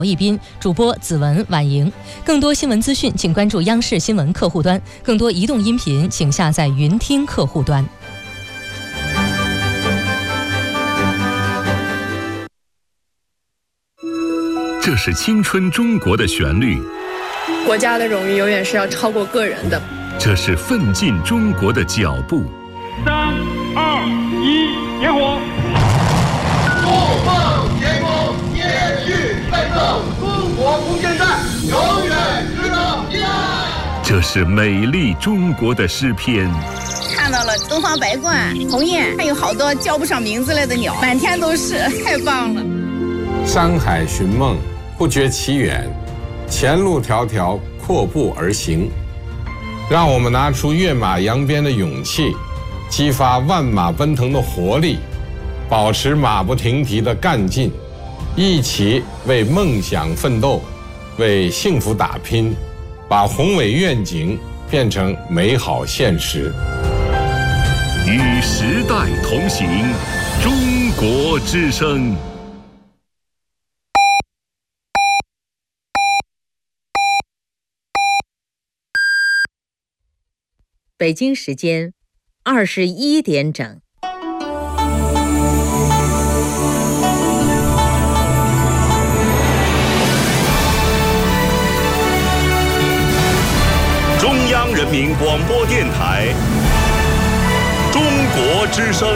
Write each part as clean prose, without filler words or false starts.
一斌，主播子文、婉莹。更多新闻资讯，请关注央视新闻客户端；更多移动音频，请下载云听客户端。 这是青春中国的旋律， 国家的荣誉永远是要超过个人的。 这是奋进中国的脚步。 3、2、1，点火！ 不放前锋，接续奋斗，中国空间站永远值得依赖。 这是美丽中国的诗篇。 看到了东方白鹳、鸿雁，还有好多叫不上名字来的鸟，满天都是，太棒了。 山海寻梦，不觉其远，前路迢迢，阔步而行。让我们拿出跃马扬鞭的勇气，激发万马奔腾的活力，保持马不停蹄的干劲，一起为梦想奋斗，为幸福打拼，把宏伟愿景变成美好现实。 与时代同行，中国之声。 北京时间21点整。 中央人民广播电台，中国之声。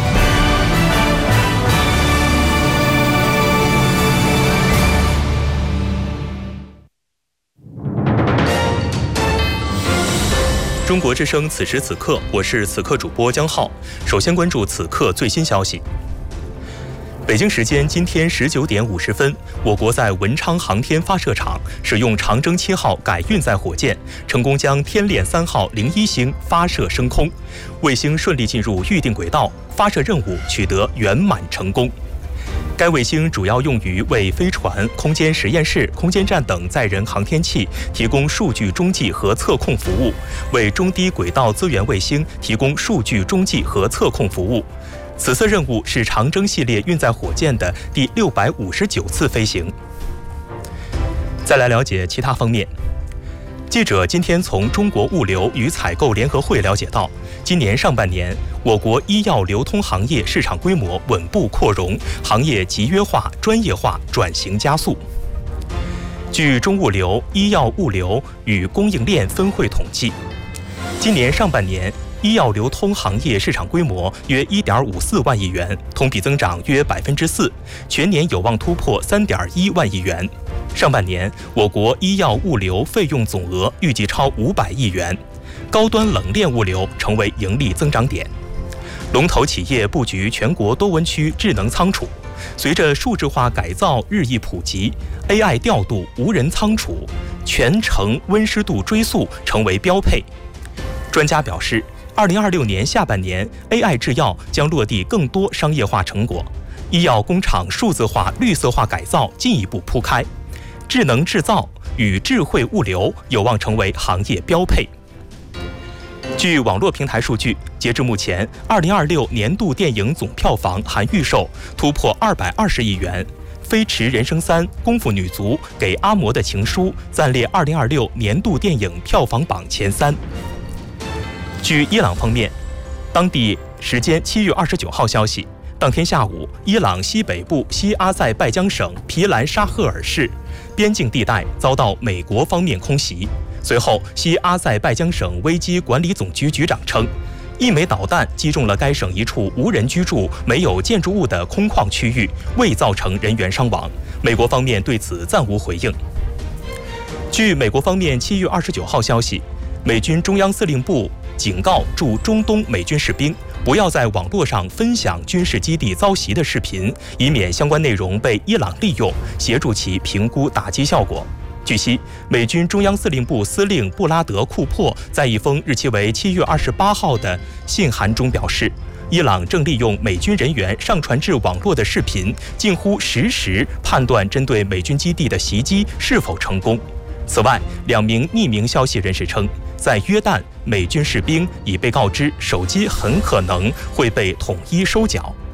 中国之声此时此刻，我是此刻主播江浩。首先关注此刻最新消息。北京时间今天19点50分，我国在文昌航天发射场使用长征7号改运载火箭，成功将天链3号01星发射升空，卫星顺利进入预定轨道，发射任务取得圆满成功。该卫星主要用于为飞船、空间实验室、空间站等载人航天器提供数据中继和测控服务，为中低轨道资源卫星提供数据中继和测控服务。此次任务是长征系列运载火箭的第659次飞行。再来了解其他方面。记者今天从中国物流与采购联合会了解到，今年上半年，我国医药流通行业市场规模稳步扩容，行业集约化、专业化转型加速。据中物流医药物流与供应链分会统计，今年上半年，医药流通行业市场规模约1.54万亿元，同比增长约4%，全年有望突破3.1万亿元。上半年，我国医药物流费用总额预计超500亿元，高端冷链物流成为盈利增长点。龙头企业布局全国多温区智能仓储，随着数字化改造日益普及 ，AI 调度、无人仓储、全程温湿度追溯成为标配。专家表示，2026年下半年 ，AI 制药将落地更多商业化成果，医药工厂数字化、绿色化改造进一步铺开，智能制造与智慧物流有望成为行业标配。据网络平台数据，截至目前，2026年度电影总票房含预售突破220亿元，《飞驰人生3》、《功夫女足》、《给阿嬷的情书》暂列2026年度电影票房榜前3。据伊朗方面，当地时间7月29号消息，当天下午，伊朗西北部西阿塞拜疆省皮兰沙赫尔市边境地带遭到美国方面空袭。随后，西阿塞拜疆省危机管理总局局长称，一枚导弹击中了该省一处无人居住、没有建筑物的空旷区域，未造成人员伤亡。美国方面对此暂无回应。据美国方面7月29号消息，美军中央司令部警告驻中东美军士兵，不要在网络上分享军事基地遭袭的视频，以免相关内容被伊朗利用，协助其评估打击效果。据悉，美军中央司令部司令布拉德·库珀在一封日期为7月28号的信函中表示，伊朗正利用美军人员上传至网络的视频，近乎实时判断针对美军基地的袭击是否成功。此外，2名匿名消息人士称，在约旦，美军士兵已被告知手机很可能会被统一收缴。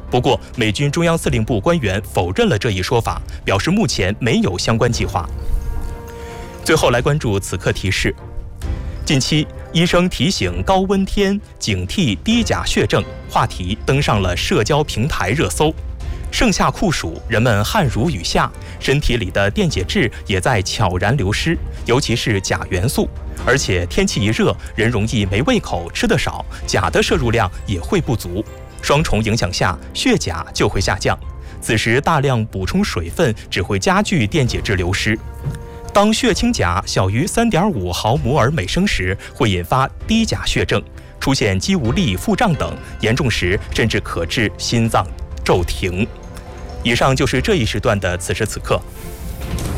不过，美军中央司令部官员否认了这一说法，表示目前没有相关计划。最后来关注此刻提示：近期，医生提醒高温天警惕低钾血症话题登上了社交平台热搜。盛夏酷暑，人们汗如雨下，身体里的电解质也在悄然流失，尤其是钾元素。而且天气一热，人容易没胃口，吃得少，钾的摄入量也会不足。双重影响下，血钾就会下降。此时大量补充水分只会加剧电解质流失。当血清钾小于3.5毫摩尔每升时，会引发低钾血症，出现肌无力、腹胀等，严重时甚至可致心脏骤停。以上就是这一时段的此时此刻。